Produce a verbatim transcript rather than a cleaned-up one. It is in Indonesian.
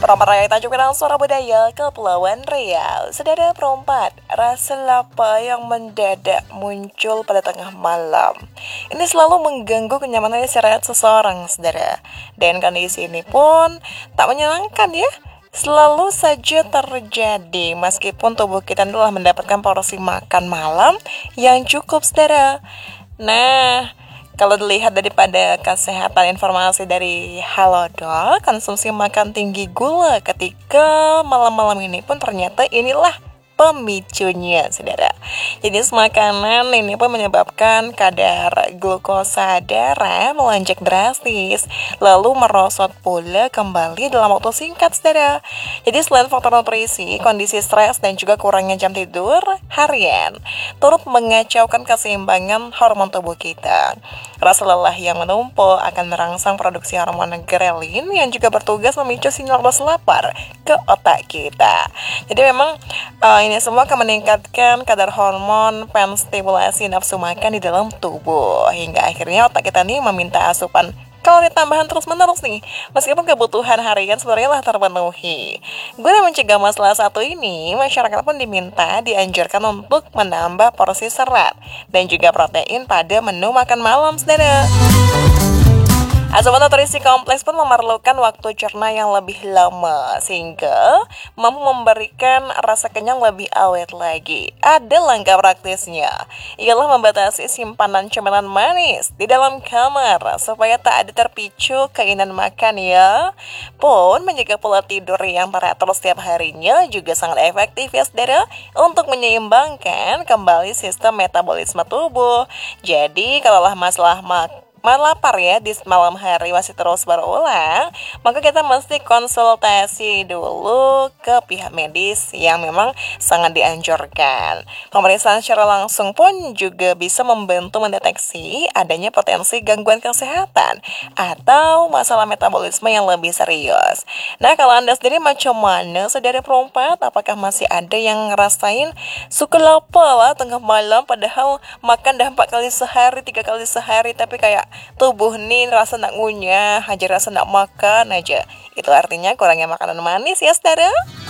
Peramai Tanjung Suara Budaya Kepulauan Riau. Saudara perempat, rasa lapar yang mendadak muncul pada tengah malam. Ini selalu mengganggu kenyamanan istirahat seseorang, saudara. Dan kondisi ini pun tak menyenangkan ya. Selalu saja terjadi meskipun tubuh kita telah mendapatkan porsi makan malam yang cukup, saudara. Nah, kalau dilihat daripada kesehatan informasi dari Halodoc, konsumsi makan tinggi gula ketika malam-malam ini pun ternyata inilah pemicunya, saudara. Jenis makanan ini pun menyebabkan kadar glukosa darah melonjak drastis, lalu merosot pula kembali dalam waktu singkat, saudara. Jadi selain faktor nutrisi, kondisi stres dan juga kurangnya jam tidur harian turut mengacaukan keseimbangan hormon tubuh kita. Rasa lelah yang menumpuk akan merangsang produksi hormon ghrelin yang juga bertugas memicu sinyal rasa lapar ke otak kita. Jadi memang uh, ini semua akan meningkatkan kadar hormon penstimulasi nafsu makan di dalam tubuh, hingga akhirnya otak kita nih meminta asupan kalori tambahan terus-menerus nih, meskipun kebutuhan harian sebenarnya lah terpenuhi. Guna mencegah masalah satu ini, masyarakat pun diminta dianjurkan untuk menambah porsi serat dan juga protein pada menu makan malam, saudara. Asupan nutrisi kompleks pun memerlukan waktu cerna yang lebih lama, sehingga mampu memberikan rasa kenyang lebih awet lagi. Ada langkah praktisnya, ialah membatasi simpanan cemilan manis di dalam kamar supaya tak ada terpicu keinginan makan ya. Pun menjaga pola tidur yang teratur setiap harinya juga sangat efektif ya, saudara, untuk menyeimbangkan kembali sistem metabolisme tubuh. Jadi kalaulah masalah makan lapar ya di malam hari masih terus berulang, maka kita mesti konsultasi dulu ke pihak medis yang memang sangat dianjurkan. Pemeriksaan secara langsung pun juga bisa membantu mendeteksi adanya potensi gangguan kesehatan atau masalah metabolisme yang lebih serius. Nah, kalau Anda sendiri macam mana, saudara perempat? Apakah masih ada yang ngerasain suka lapar lah tengah malam, padahal makan dah empat kali sehari, tiga kali sehari, tapi kayak tubuh nih rasa nak ngunyah aja, rasa nak makan aja. Itu artinya kurangnya makanan manis ya, saudara.